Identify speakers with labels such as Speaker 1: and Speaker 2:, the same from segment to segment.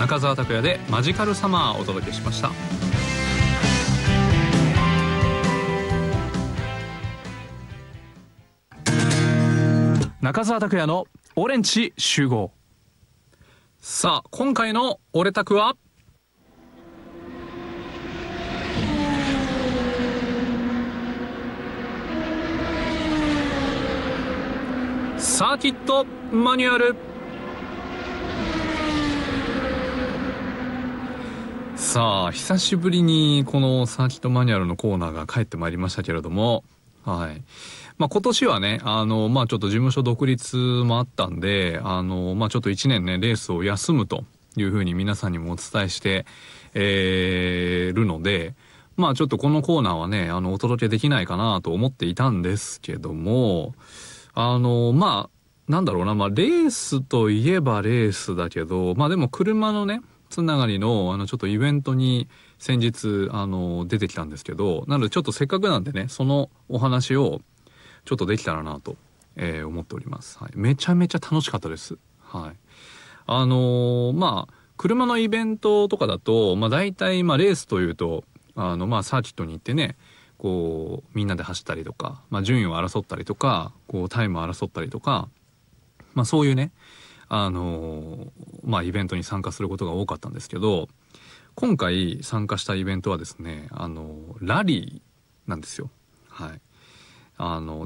Speaker 1: 中澤拓也でマジカルサマーをお届けしました。中澤拓也のオレンジ集合。さあ今回のオレタクはサーキットマニュアル。さあ久しぶりにこのサーキットマニュアルのコーナーが帰ってまいりましたけれども、はい、今年はねちょっと事務所独立もあったんでちょっと1年ねレースを休むというふうに皆さんにもお伝えして、るのでちょっとこのコーナーはねお届けできないかなと思っていたんですけども、なんだろうな、レースといえばレースだけど、でも車のねつながりのちょっとイベントに先日出てきたんですけど、なのでちょっとせっかくなんでねそのお話をちょっとできたらなと、思っております。はい、めちゃめちゃ楽しかったです。はい。車のイベントとかだと大体レースというとサーキットに行ってねこうみんなで走ったりとか、順位を争ったりとかこうタイムを争ったりとか、そういうねイベントに参加することが多かったんですけど、今回参加したイベントはですねラリーなんですよ。はい。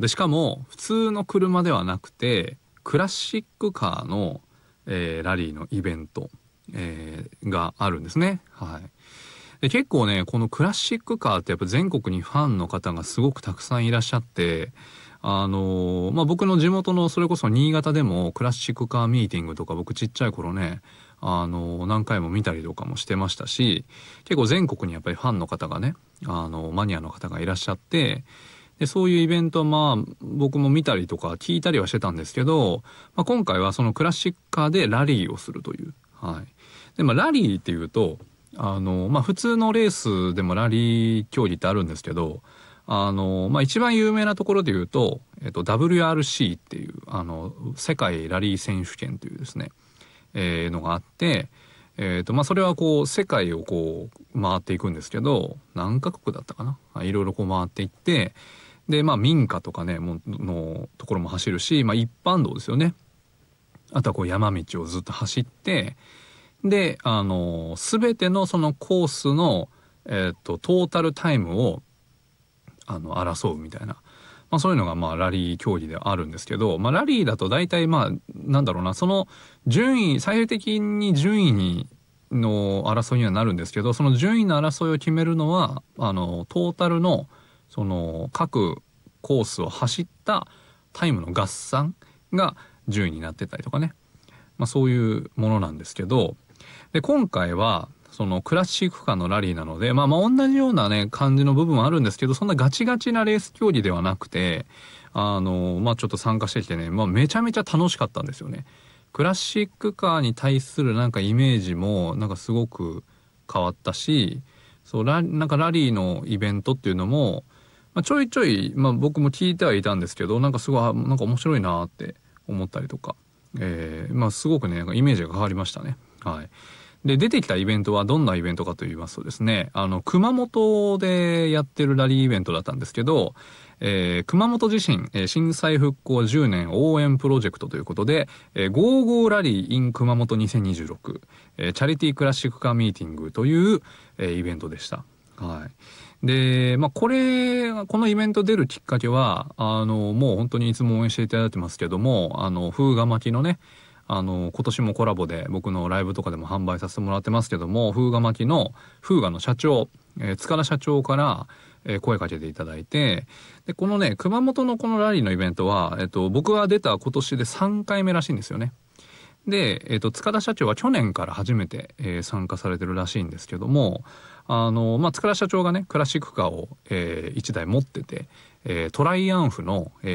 Speaker 1: でしかも普通の車ではなくてクラシックカーの、ラリーのイベント、があるんですね。はい。で結構ねこのクラシックカーってやっぱ全国にファンの方がすごくたくさんいらっしゃって、僕の地元のそれこそ新潟でもクラシックカーミーティングとか僕ちっちゃい頃ね何回も見たりとかもしてましたし、結構全国にやっぱりファンの方がねマニアの方がいらっしゃって、でそういうイベント僕も見たりとか聞いたりはしてたんですけど、今回はそのクラシックカーでラリーをするという。はい。でラリーっていうと普通のレースでもラリー競技ってあるんですけど、一番有名なところで言うと、WRC っていう世界ラリー選手権というですね、のがあって、それはこう世界をこう回っていくんですけど、何カ国だったかな、いろいろこう回っていって、で民家とかねのところも走るし、一般道ですよね。あとはこう山道をずっと走って、で全てのそのコースのトータルタイムを争うみたいな、そういうのがラリー競技であるんですけど、ラリーだと大体なんだろうな、その順位最終的に順位の争いにはなるんですけど、その順位の争いを決めるのはトータルのその各コースを走ったタイムの合算が順位になってたりとかね、そういうものなんですけど、で今回はそのクラシックカーのラリーなので、同じようなね感じの部分はあるんですけど、そんなガチガチなレース競技ではなくてちょっと参加してきてね、めちゃめちゃ楽しかったんですよね。クラシックカーに対するなんかイメージもなんかすごく変わったし、なんかラリーのイベントっていうのも、ちょいちょい、僕も聞いてはいたんですけど、なんかすごいなんか面白いなって思ったりとか、すごくねイメージが変わりましたね。はい。で出てきたイベントはどんなイベントかと言いますとですね、熊本でやってるラリーイベントだったんですけど、熊本地震、震災復興10年応援プロジェクトということで、ゴーゴーラリー in 熊本2026、チャリティークラシックカーミーティングという、イベントでした。はい。で、このイベント出るきっかけは、もう本当にいつも応援していただいてますけども、風画巻きのね、今年もコラボで僕のライブとかでも販売させてもらってますけども、風画巻きの風画の社長、塚田社長から、声かけていただいて、でこのね熊本のこのラリーのイベントは、僕が出た今年で3回目らしいんですよね。で、塚田社長は去年から初めて、参加されてるらしいんですけども、塚田社長がねクラシックカーを、1台持ってて、トライアンフの、